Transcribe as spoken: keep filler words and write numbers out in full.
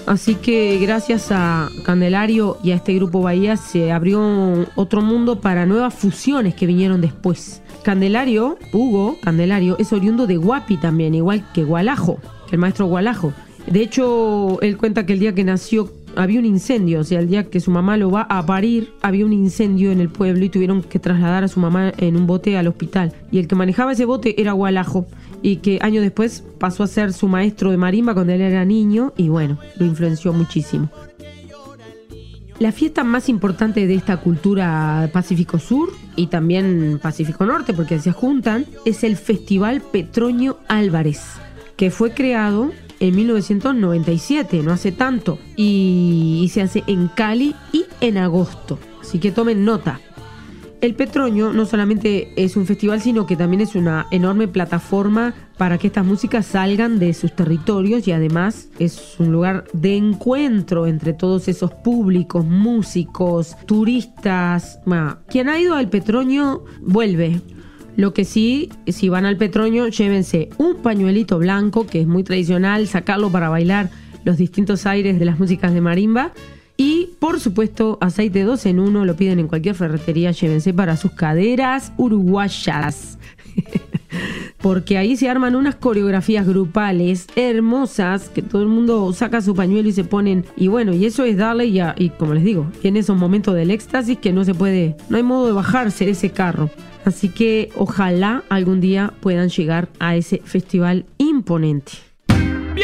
Así que gracias a Candelario y a este grupo Bahía se abrió otro mundo para nuevas fusiones que vinieron después. Candelario, Hugo Candelario, es oriundo de Guapi también, igual que Gualajo, que el maestro Gualajo. De hecho, él cuenta que el día que nació había un incendio, o sea, el día que su mamá lo va a parir, había un incendio en el pueblo y tuvieron que trasladar a su mamá en un bote al hospital. Y el que manejaba ese bote era Gualajo, y que años después pasó a ser su maestro de marimba cuando él era niño, y bueno, lo influenció muchísimo. La fiesta más importante de esta cultura Pacífico Sur y también Pacífico Norte, porque se juntan, es el Festival Petronio Álvarez, que fue creado en mil novecientos noventa y siete, no hace tanto, y, y se hace en Cali y en agosto, así que tomen nota. El Petronio no solamente es un festival, sino que también es una enorme plataforma para que estas músicas salgan de sus territorios y además es un lugar de encuentro entre todos esos públicos, músicos, turistas. Bueno, quien ha ido al Petronio vuelve. Lo que sí, si van al Petronio, llévense un pañuelito blanco, que es muy tradicional, sacarlo para bailar los distintos aires de las músicas de marimba. Y, por supuesto, aceite dos en uno, lo piden en cualquier ferretería, llévense para sus caderas uruguayas. Porque ahí se arman unas coreografías grupales hermosas, que todo el mundo saca su pañuelo y se ponen. Y bueno, y eso es darle, y, a, y como les digo, tiene esos momentos del éxtasis que no se puede, no hay modo de bajarse de ese carro. Así que ojalá algún día puedan llegar a ese festival imponente.